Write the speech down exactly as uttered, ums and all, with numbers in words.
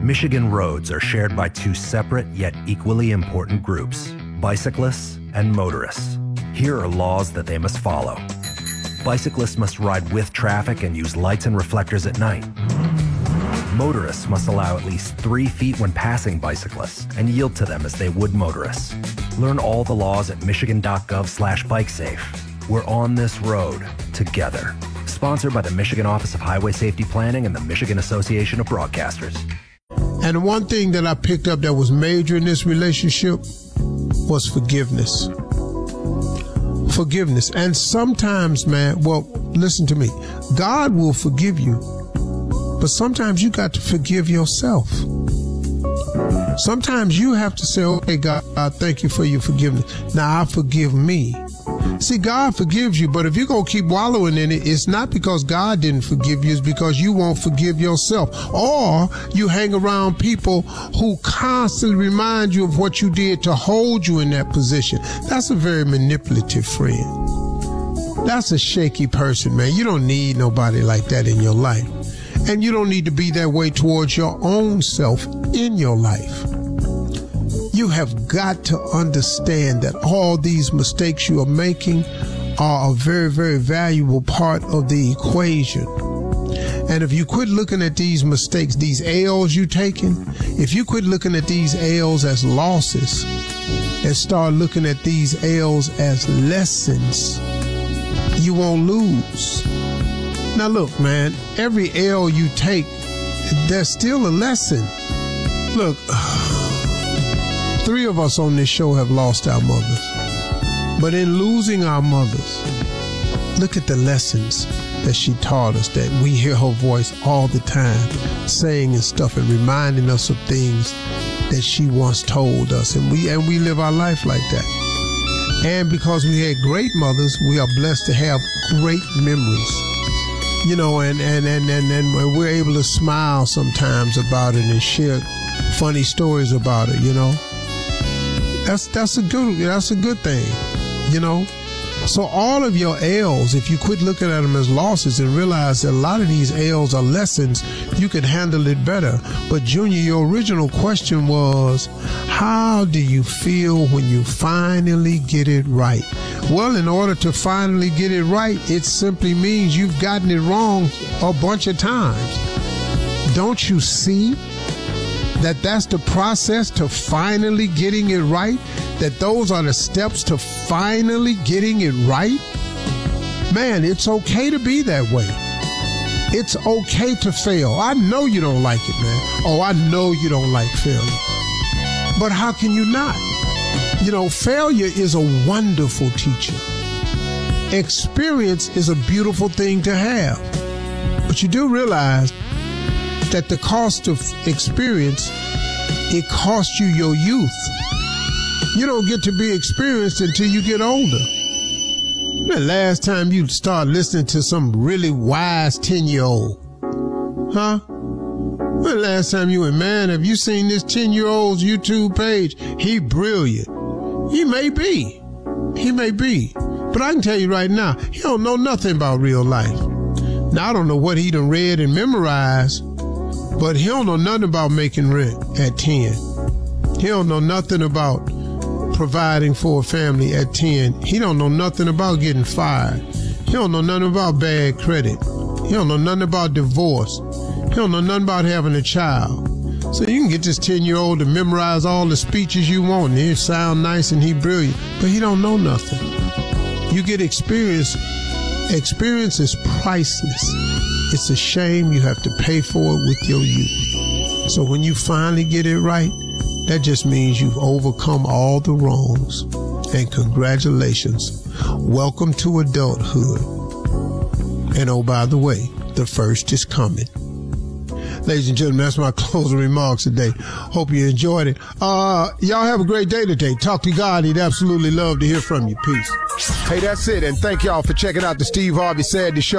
Michigan roads are shared by two separate yet equally important groups, bicyclists and motorists. Here are laws that they must follow. Bicyclists must ride with traffic and use lights and reflectors at night. Motorists must allow at least three feet when passing bicyclists and yield to them as they would motorists. Learn all the laws at michigan.gov slash bikesafe. We're on this road together. Sponsored by the Michigan Office of Highway Safety Planning and the Michigan Association of Broadcasters. And one thing that I picked up that was major in this relationship was forgiveness. Forgiveness. And sometimes, man, well, listen to me. God will forgive you, but sometimes you got to forgive yourself. Sometimes you have to say, okay, God, I thank you for your forgiveness. Now I forgive me. See, God forgives you, but if you're going to keep wallowing in it, it's not because God didn't forgive you, it's because you won't forgive yourself. Or you hang around people who constantly remind you of what you did to hold you in that position. That's a very manipulative friend. That's a shaky person, man. You don't need nobody like that in your life. And you don't need to be that way towards your own self in your life. You have got to understand that all these mistakes you are making are a very, very valuable part of the equation. And if you quit looking at these mistakes, these L's you taking, if you quit looking at these L's as losses and start looking at these L's as lessons, you won't lose. Now look, man, every L you take, there's still a lesson. Look, three of us on this show have lost our mothers. But in losing our mothers, look at the lessons that she taught us, that we hear her voice all the time, saying and stuff and reminding us of things that she once told us. And we and we live our life like that. And because we had great mothers, we are blessed to have great memories. You know, and, and, and, and, and we're able to smile sometimes about it and share funny stories about it, you know. That's that's a good that's a good thing, you know. So all of your L's, if you quit looking at them as losses and realize that a lot of these L's are lessons, you can handle it better. But Junior, your original question was, how do you feel when you finally get it right? Well, in order to finally get it right, it simply means you've gotten it wrong a bunch of times. Don't you see that that's the process to finally getting it right? That those are the steps to finally getting it right? Man, it's okay to be that way. It's okay to fail. I know you don't like it, man. Oh, I know you don't like failure. But how can you not? You know, failure is a wonderful teacher. Experience is a beautiful thing to have. But you do realize that the cost of experience, it costs you your youth. You don't get to be experienced until you get older. The last time you start listening to some really wise ten-year-old? Huh? When the last time you went, man, have you seen this ten-year-old's YouTube page? He brilliant. He may be. He may be. But I can tell you right now, he don't know nothing about real life. Now, I don't know what he done read and memorized, but he don't know nothing about making rent at ten. He don't know nothing about providing for a family at ten. He don't know nothing about getting fired. He don't know nothing about bad credit. He don't know nothing about divorce. He don't know nothing about having a child. So you can get this ten-year-old to memorize all the speeches you want, and he sound nice and he brilliant, but he don't know nothing. You get experience. Experience is priceless. It's a shame you have to pay for it with your youth. So when you finally get it right, that just means you've overcome all the wrongs. And congratulations. Welcome to adulthood. And oh, by the way, the first is coming. Ladies and gentlemen, that's my closing remarks today. Hope you enjoyed it. Uh, y'all have a great day today. Talk to God. He'd absolutely love to hear from you. Peace. Hey, that's it. And thank y'all for checking out the Steve Harvey Said the Show.